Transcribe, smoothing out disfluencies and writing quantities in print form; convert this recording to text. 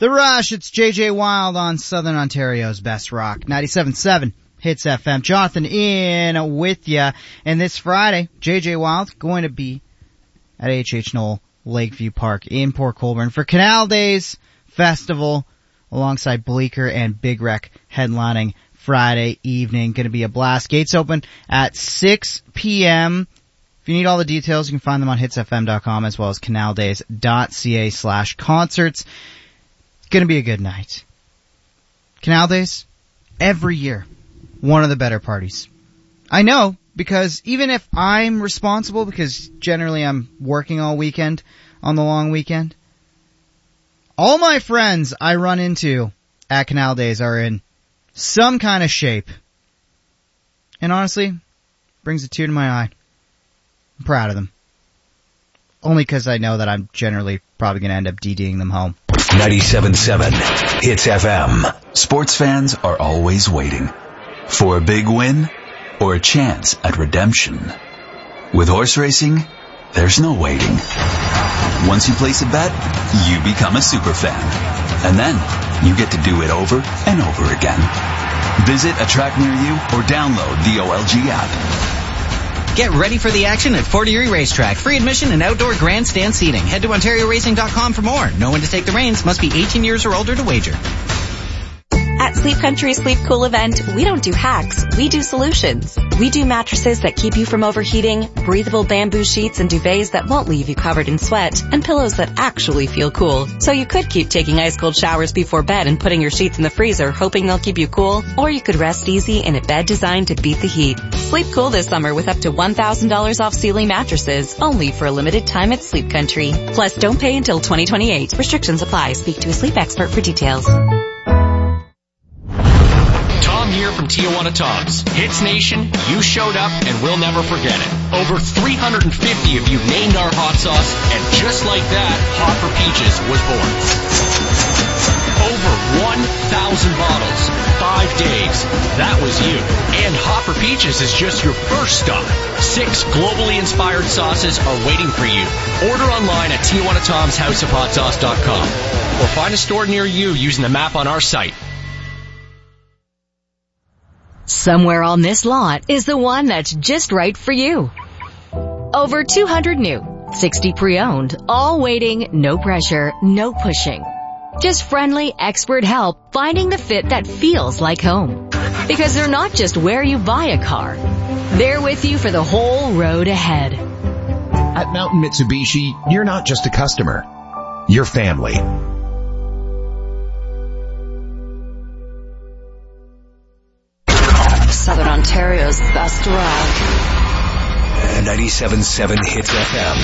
The Rush, it's JJ Wild on Southern Ontario's Best Rock. 97.7 Hits FM. Jonathan in with ya. And this Friday, JJ Wild going to be at H.H. Knoll Lakeview Park in Port Colborne for Canal Days Festival alongside Bleecker and Big Wreck headlining Friday evening. Going to be a blast. Gates open at 6 p.m. If you need all the details, you can find them on hitsfm.com as well as canaldays.ca/concerts. Gonna be a good night. Canal Days, every year, one of the better parties. I know, because even if I'm responsible, because generally I'm working all weekend on the long weekend, all my friends I run into at Canal Days are in some kind of shape. And honestly, brings a tear to my eye. I'm proud of them. Only because I know that I'm generally probably going to end up DDing them home. 97.7 Hits FM. Sports fans are always waiting for a big win or a chance at redemption. With horse racing, there's no waiting. Once you place a bet, you become a super fan. And then you get to do it over and over again. Visit a track near you or download the OLG app. Get ready for the action at Fort Erie Racetrack. Free admission and outdoor grandstand seating. Head to OntarioRacing.com for more. Know when to take the reins. Must be 18 years or older to wager. At Sleep Country Sleep Cool event, we don't do hacks, we do solutions. We do mattresses that keep you from overheating, breathable bamboo sheets and duvets that won't leave you covered in sweat, and pillows that actually feel cool. So you could keep taking ice cold showers before bed and putting your sheets in the freezer hoping they'll keep you cool, or you could rest easy in a bed designed to beat the heat. Sleep cool this summer with up to $1,000 off Sealy mattresses, only for a limited time at Sleep Country. Plus, don't pay until 2028. Restrictions apply. Speak to a sleep expert for details. Here from Tijuana Toms. Hits Nation, you showed up and we'll never forget it. Over 350 of you named our hot sauce, and just like that, Hot for Peaches was born. Over 1,000 bottles, 5 days. That was you. And Hot for Peaches is just your first stop. 6 globally inspired sauces are waiting for you. Order online at TijuanaTomsHouseOfHotSauce.com or find a store near you using the map on our site. Somewhere on this lot is the one that's just right for you. Over 200 new, 60 pre-owned, all waiting, no pressure, no pushing. Just friendly, expert help finding the fit that feels like home. Because they're not just where you buy a car. They're with you for the whole road ahead. At Mountain Mitsubishi, you're not just a customer. You're family. Southern Ontario's Best Rock. 97.7 Hits FM.